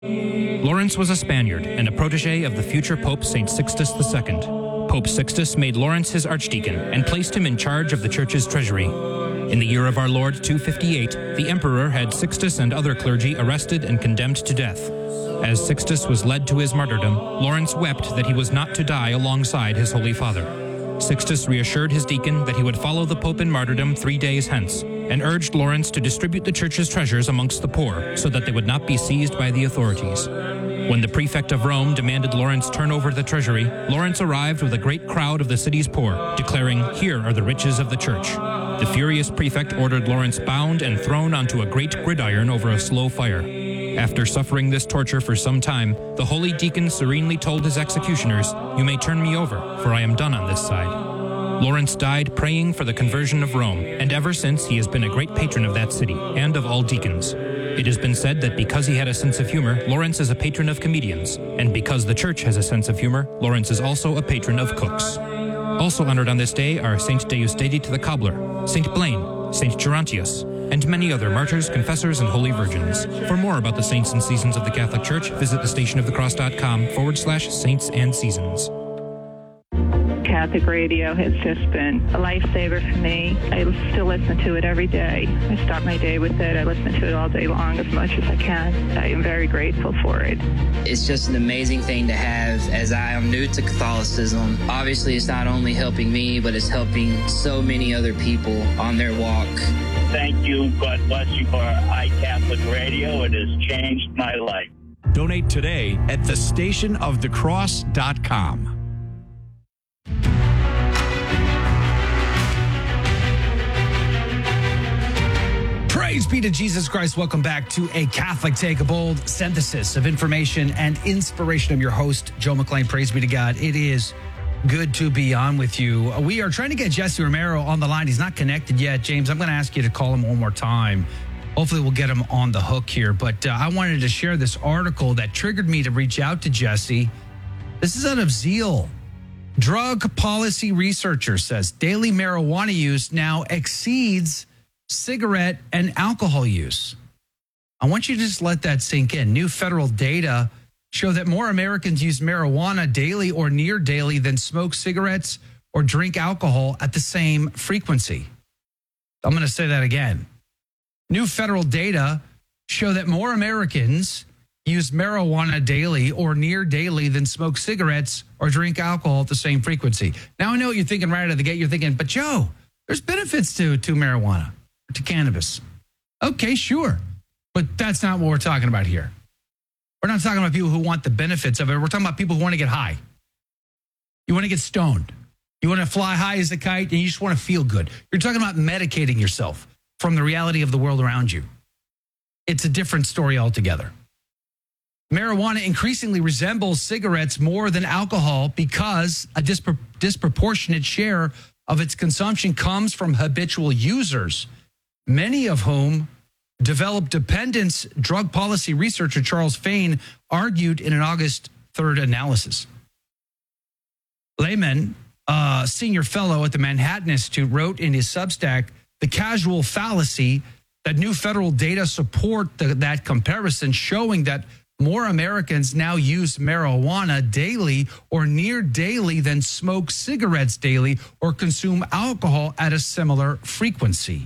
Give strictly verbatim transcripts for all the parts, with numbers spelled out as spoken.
Lawrence was a Spaniard and a protege of the future Pope Saint Sixtus the Second. Pope Sixtus made Lawrence his archdeacon and placed him in charge of the church's treasury. In the year of our Lord two fifty-eight, the emperor had Sixtus and other clergy arrested and condemned to death. As Sixtus was led to his martyrdom, Lawrence wept that he was not to die alongside his Holy Father. Sixtus reassured his deacon that he would follow the Pope in martyrdom three days hence, and urged Lawrence to distribute the church's treasures amongst the poor so that they would not be seized by the authorities. When the prefect of Rome demanded Lawrence turn over the treasury, Lawrence arrived with a great crowd of the city's poor, declaring, "Here are the riches of the church." The furious prefect ordered Lawrence bound and thrown onto a great gridiron over a slow fire. After suffering this torture for some time, the holy deacon serenely told his executioners, "You may turn me over, for I am done on this side." Lawrence died praying for the conversion of Rome, and ever since he has been a great patron of that city and of all deacons. It has been said that because he had a sense of humor, Lawrence is a patron of comedians, and because the church has a sense of humor, Lawrence is also a patron of cooks. Also honored on this day are Saint Deusdedit the Cobbler, Saint Blaine, Saint Gerontius, and many other martyrs, confessors, and holy virgins. For more about the saints and seasons of the Catholic Church, visit thestationofthecross.com forward slash saints and seasons. Catholic radio has just been a lifesaver for me. I still listen to it every day. I start my day with it. I listen to it all day long as much as I can. I am very grateful for it. It's just an amazing thing to have as I am new to Catholicism. Obviously, it's not only helping me, but it's helping so many other people on their walk. Thank you. God bless you for iCatholic Radio. It has changed my life. Donate today at the station of the cross dot com. Praise be to Jesus Christ. Welcome back to A Catholic Take, a bold synthesis of information and inspiration. I'm your host, Joe McClain. Praise be to God. It is good to be on with you. We are trying to get Jesse Romero on the line. He's not connected yet. James, I'm going to ask you to call him one more time. Hopefully we'll get him on the hook here. But uh, I wanted to share this article that triggered me to reach out to Jesse. This is out of Zeal. Drug policy researcher says daily marijuana use now exceeds cigarette and alcohol use. I want you to just let that sink in. New federal data show that more Americans use marijuana daily or near daily than smoke cigarettes or drink alcohol at the same frequency. I'm going to say that again. New federal data show that more Americans use marijuana daily or near daily than smoke cigarettes or drink alcohol at the same frequency. Now, I know what you're thinking right out of the gate. You're thinking, but Joe, there's benefits to, to marijuana, to cannabis. Okay, sure. But that's not what we're talking about here. We're not talking about people who want the benefits of it. We're talking about people who want to get high. You want to get stoned. You want to fly high as a kite and you just want to feel good. You're talking about medicating yourself from the reality of the world around you. It's a different story altogether. Marijuana increasingly resembles cigarettes more than alcohol because a dispro- disproportionate share of its consumption comes from habitual users, many of whom develop dependence. Drug policy researcher Charles Fain argued in an August third analysis. Lehman, a senior fellow at the Manhattan Institute, wrote in his Substack, "The casual fallacy that new federal data support the, that comparison, showing that more Americans now use marijuana daily or near daily than smoke cigarettes daily or consume alcohol at a similar frequency."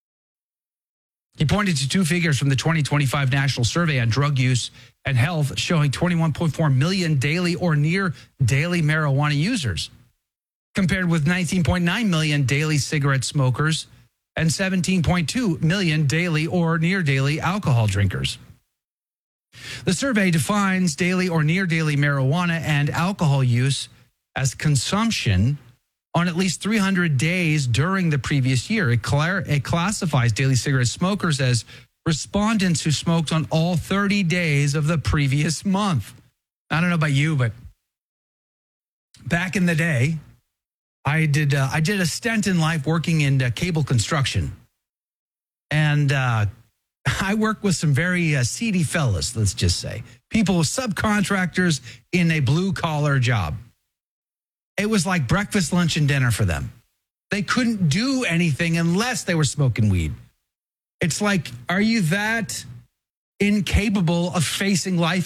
He pointed to two figures from the twenty twenty-five National Survey on Drug Use and Health showing twenty-one point four million daily or near daily marijuana users, compared with nineteen point nine million daily cigarette smokers and seventeen point two million daily or near daily alcohol drinkers. The survey defines daily or near daily marijuana and alcohol use as consumption on at least three hundred days during the previous year. It, clar- it classifies daily cigarette smokers as respondents who smoked on all thirty days of the previous month. I don't know about you, but back in the day, I did uh, I did a stint in life working in uh, cable construction. And uh, I worked with some very uh, seedy fellas, let's just say. People, subcontractors in a blue-collar job. It was like breakfast, lunch, and dinner for them. They couldn't do anything unless they were smoking weed. It's like, are you that incapable of facing life